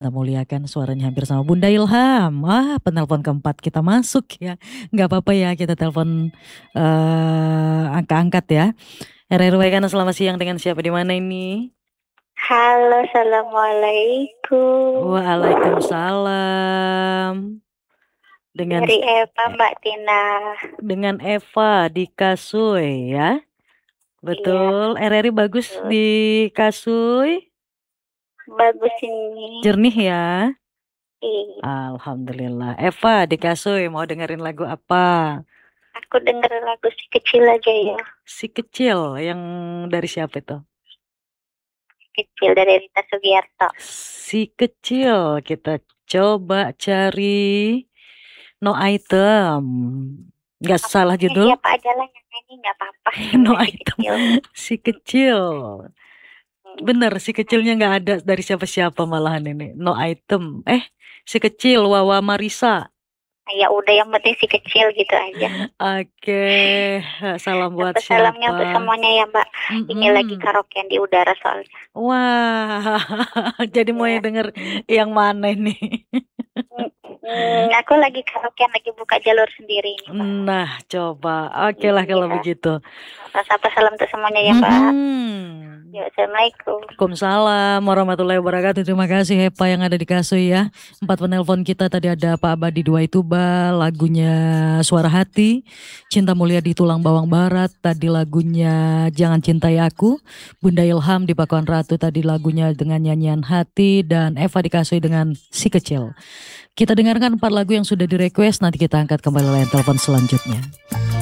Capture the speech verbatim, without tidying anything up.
Cinta Mulia kan suaranya hampir sama Bunda Ilham. Wah, penelpon keempat kita masuk ya. Nggak apa-apa ya kita telepon eh, angka-angkat ya. R R W kan selamat siang, dengan siapa di mana ini? Halo, assalamualaikum. Waalaikumsalam. Dengan Dari Eva, Mbak Tina. dengan Eva di Kasui ya. Iya, Betul. R R I bagus betul. di Kasui. Bagus ini. Jernih ya. Iya. Alhamdulillah. Eva di Kasui mau dengerin lagu apa? Aku denger lagu si kecil aja ya. Si kecil yang dari siapa itu? Kecil dari Rita Sugiarto. Si kecil, kita coba cari No Item. Nggak salah Pokoknya judul. siapa aja lah yang nyanyi nggak apa-apa. Yang No penting si Item. kecil. Si kecil. Hmm. Bener, si kecilnya nggak ada dari siapa-siapa malahan ini. No Item. Eh, si kecil Wawa Marisa. Ya udah, yang penting si kecil gitu aja. Oke, salam buat Satu salamnya siapa? untuk semuanya ya, Mbak. Ini lagi Mm-mm. karaokean di udara soalnya. Wah, jadi mau Ya. yang denger yang mana ini? Hmm, aku lagi karaokean, lagi buka jalur sendiri ini, Mbak. Nah, coba. Oke lah kalau Iya. begitu. Sapa salam untuk semuanya ya, Mbak. Mm-mm. Ya, assalamualaikum. Waalaikumsalam warahmatullahi wabarakatuh. Terima kasih Hepa yang ada di Kasui ya. Empat penelpon kita tadi ada Pak Abadi Dua Ituba, lagunya Suara Hati, Cinta Mulia di Tulang Bawang Barat, tadi lagunya Jangan Cintai Aku, Bunda Ilham di Pakuan Ratu tadi lagunya dengan nyanyian Hati, dan Eva di Kasui dengan Si Kecil. Kita dengarkan empat lagu yang sudah direquest, nanti kita angkat kembali layan telepon selanjutnya.